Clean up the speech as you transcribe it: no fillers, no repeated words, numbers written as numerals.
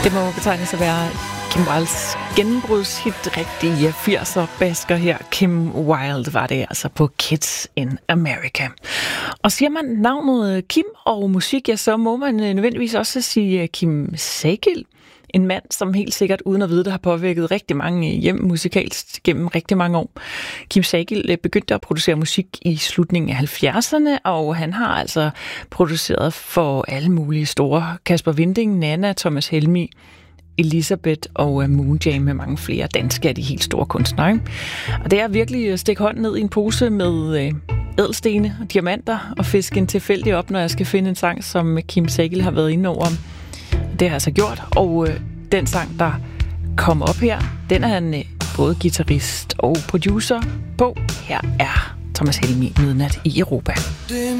Det må betegnes at være Kim Wildes gennembrudshit, rigtige 80'er basker her. Kim Wilde var det altså på Kids in America. Og siger man navnet Kim og musik, ja, så må man nødvendigvis også sige Kim Sagild. En mand, som helt sikkert uden at vide det, har påvirket rigtig mange hjem musikalsk gennem rigtig mange år. Kim Sagild begyndte at producere musik i slutningen af 70'erne, og han har altså produceret for alle mulige store. Kasper Winding, Nana, Thomas Helmig, Elisabeth og Moonjam med mange flere danske af de helt store kunstnere. Ikke? Og det er virkelig at stikke hånden ned i en pose med ædelstene og diamanter og fiske en tilfældig op, når jeg skal finde en sang, som Kim Sagild har været inde over. Det har jeg altså gjort, og den sang, der kom op her, den er han både guitarist og producer på. Her er Thomas Helmig, Midnat i Europa.